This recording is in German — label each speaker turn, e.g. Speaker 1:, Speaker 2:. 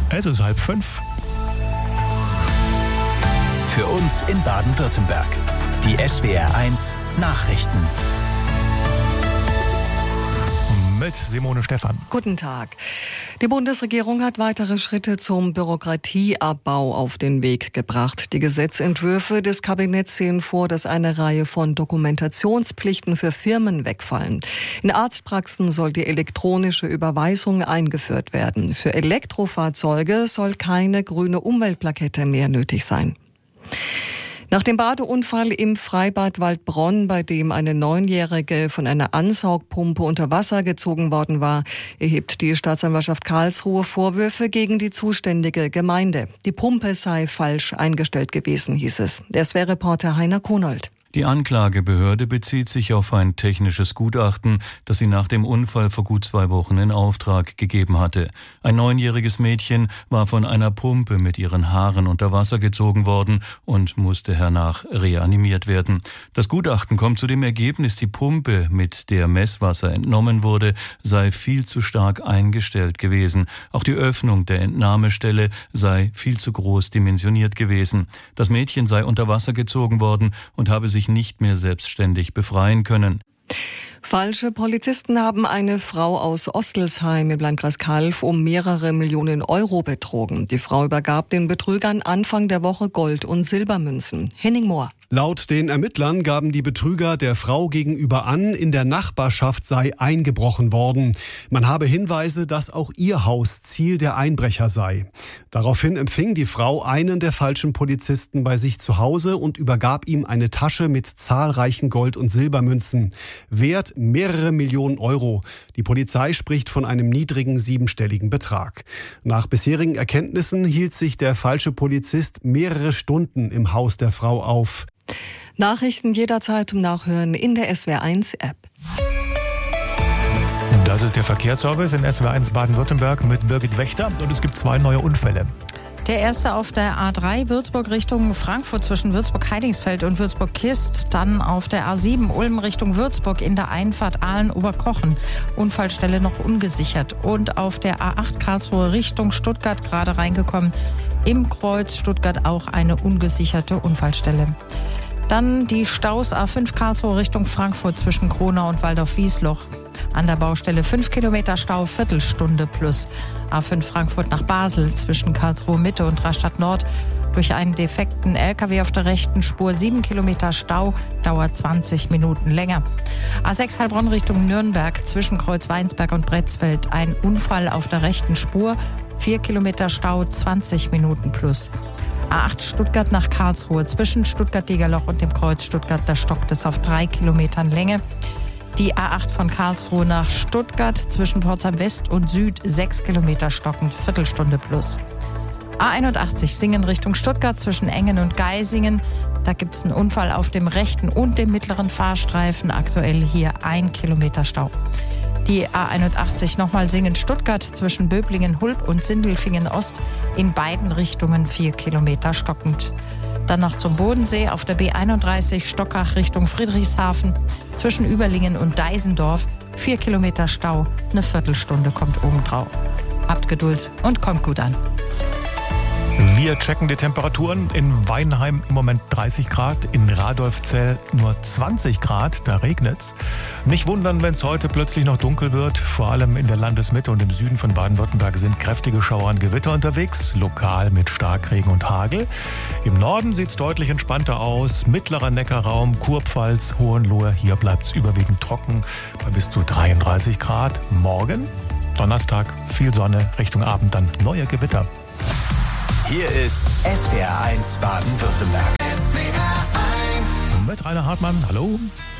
Speaker 1: Es ist 4:30.
Speaker 2: Für uns in Baden-Württemberg. Die SWR1 Nachrichten.
Speaker 1: Mit Simone Stephan.
Speaker 3: Guten Tag. Die Bundesregierung hat weitere Schritte zum Bürokratieabbau auf den Weg gebracht. Die Gesetzentwürfe des Kabinetts sehen vor, dass eine Reihe von Dokumentationspflichten für Firmen wegfallen. In Arztpraxen soll die elektronische Überweisung eingeführt werden. Für Elektrofahrzeuge soll keine grüne Umweltplakette mehr nötig sein. Nach dem Badeunfall im Freibad Waldbronn, bei dem eine 9-Jährige von einer Ansaugpumpe unter Wasser gezogen worden war, erhebt die Staatsanwaltschaft Karlsruhe Vorwürfe gegen die zuständige Gemeinde. Die Pumpe sei falsch eingestellt gewesen, hieß es. Der SWR-Reporter Heiner Kunold.
Speaker 4: Die Anklagebehörde bezieht sich auf ein technisches Gutachten, das sie nach dem Unfall vor gut 2 Wochen in Auftrag gegeben hatte. Ein 9-jähriges Mädchen war von einer Pumpe mit ihren Haaren unter Wasser gezogen worden und musste hernach reanimiert werden. Das Gutachten kommt zu dem Ergebnis, die Pumpe, mit der Messwasser entnommen wurde, sei viel zu stark eingestellt gewesen. Auch die Öffnung der Entnahmestelle sei viel zu groß dimensioniert gewesen. Das Mädchen sei unter Wasser gezogen worden und habe sich nicht mehr selbstständig befreien können.
Speaker 3: Falsche Polizisten haben eine Frau aus Ostelsheim im Landkreis Calw um mehrere Millionen Euro betrogen. Die Frau übergab den Betrügern Anfang der Woche Gold- und Silbermünzen. Henning Mohr.
Speaker 5: Laut den Ermittlern gaben die Betrüger der Frau gegenüber an, in der Nachbarschaft sei eingebrochen worden. Man habe Hinweise, dass auch ihr Haus Ziel der Einbrecher sei. Daraufhin empfing die Frau einen der falschen Polizisten bei sich zu Hause und übergab ihm eine Tasche mit zahlreichen Gold- und Silbermünzen. Wert mehrere Millionen Euro. Die Polizei spricht von einem niedrigen 7-stelligen Betrag. Nach bisherigen Erkenntnissen hielt sich der falsche Polizist mehrere Stunden im Haus der Frau auf.
Speaker 3: Nachrichten jederzeit zum Nachhören in der SWR1-App.
Speaker 1: Das ist der Verkehrsservice in SWR1 Baden-Württemberg mit Birgit Wächter und es gibt 2 neue Unfälle.
Speaker 6: Der erste auf der A3 Würzburg Richtung Frankfurt zwischen Würzburg-Heidingsfeld und Würzburg-Kist. Dann auf der A7 Ulm Richtung Würzburg in der Einfahrt Aalen-Oberkochen. Unfallstelle noch ungesichert. Und auf der A8 Karlsruhe Richtung Stuttgart gerade reingekommen. Im Kreuz Stuttgart auch eine ungesicherte Unfallstelle. Dann die Staus A5 Karlsruhe Richtung Frankfurt zwischen Kronau und Waldorf-Wiesloch. An der Baustelle 5 Kilometer Stau, Viertelstunde plus. A5 Frankfurt nach Basel zwischen Karlsruhe Mitte und Rastatt Nord. Durch einen defekten LKW auf der rechten Spur 7 Kilometer Stau, dauert 20 Minuten länger. A6 Heilbronn Richtung Nürnberg zwischen Kreuzweinsberg und Bretzfeld. Ein Unfall auf der rechten Spur, 4 Kilometer Stau, 20 Minuten plus. A8 Stuttgart nach Karlsruhe zwischen Stuttgart-Degerloch und dem Kreuz Stuttgart, da stockt es auf 3 Kilometern Länge. Die A8 von Karlsruhe nach Stuttgart zwischen Pforzheim West und Süd 6 Kilometer stockend, Viertelstunde plus. A81 Singen Richtung Stuttgart zwischen Engen und Geisingen. Da gibt es einen Unfall auf dem rechten und dem mittleren Fahrstreifen. Aktuell hier 1 Kilometer Stau. Die A81 nochmal Singen-Stuttgart zwischen Böblingen-Hulb und Sindelfingen-Ost in beiden Richtungen 4 Kilometer stockend. Dann noch zum Bodensee auf der B31 Stockach Richtung Friedrichshafen zwischen Überlingen und Deisendorf 4 Kilometer Stau, eine Viertelstunde kommt obendrauf. Habt Geduld und kommt gut an.
Speaker 1: Wir checken die Temperaturen. In Weinheim im Moment 30 Grad, in Radolfzell nur 20 Grad, da regnet's. Nicht wundern, wenn es heute plötzlich noch dunkel wird. Vor allem in der Landesmitte und im Süden von Baden-Württemberg sind kräftige Schauer und Gewitter unterwegs, lokal mit Starkregen und Hagel. Im Norden sieht's deutlich entspannter aus. Mittlerer Neckarraum, Kurpfalz, Hohenlohe, hier bleibt's überwiegend trocken bei bis zu 33 Grad. Morgen, Donnerstag, viel Sonne, Richtung Abend dann neue Gewitter.
Speaker 2: Hier ist SWR1 Baden-Württemberg.
Speaker 1: Mit Rainer Hartmann, hallo.